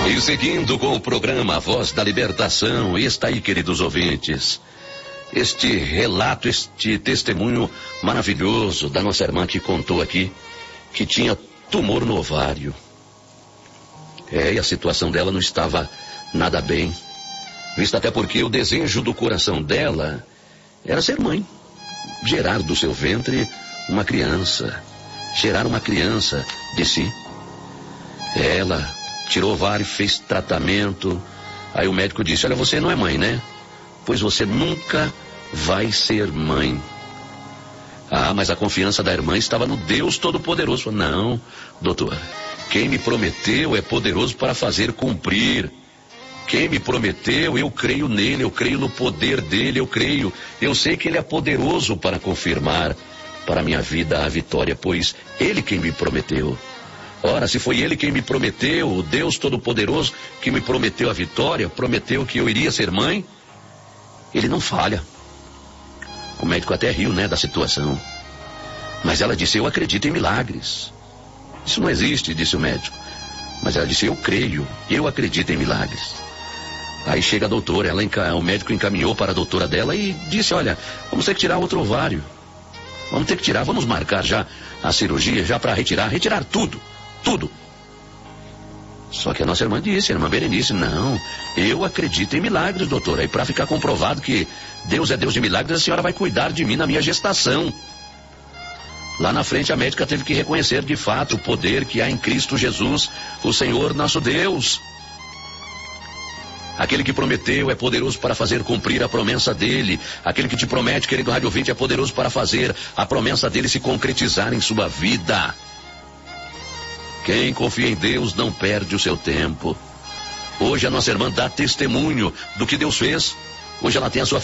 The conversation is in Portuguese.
E seguindo com o programa Voz da Libertação, está aí, queridos ouvintes, este relato, este testemunho maravilhoso da nossa irmã que contou aqui que tinha tumor no ovário. E a situação dela não estava nada bem, visto até porque o desejo do coração dela era ser mãe, gerar do seu ventre uma criança, gerar uma criança de si. Ela tirou o ovário, fez tratamento. Aí o médico disse: olha, você não é mãe, né? Pois você nunca vai ser mãe. Ah, mas a confiança da irmã estava no Deus Todo-Poderoso. Não, doutor, quem me prometeu é poderoso para fazer cumprir. Quem me prometeu, eu creio nele, eu creio no poder dele, eu sei que ele é poderoso para confirmar para a minha vida a vitória, pois ele quem me prometeu. Ora, se foi ele quem me prometeu, o Deus Todo-Poderoso que me prometeu a vitória, prometeu que eu iria ser mãe, ele não falha. O médico até riu, da situação. Mas ela disse: eu acredito em milagres. Isso não existe, disse o médico. Mas ela disse: eu creio, eu acredito em milagres. Aí chega a doutora, o médico encaminhou para a doutora dela e disse: olha, vamos ter que tirar outro ovário. Vamos ter que tirar, vamos marcar já a cirurgia, já para retirar tudo. Tudo. Só que a nossa irmã disse, a irmã Berenice: não, eu acredito em milagres, doutora. E para ficar comprovado que Deus é Deus de milagres, a senhora vai cuidar de mim na minha gestação. Lá na frente a médica teve que reconhecer de fato o poder que há em Cristo Jesus, o Senhor nosso Deus. Aquele que prometeu é poderoso para fazer cumprir a promessa dele. Aquele que te promete, querido rádio ouvinte, é poderoso para fazer a promessa dele se concretizar em sua vida. Quem confia em Deus não perde o seu tempo. Hoje a nossa irmã dá testemunho do que Deus fez. Hoje ela tem a sua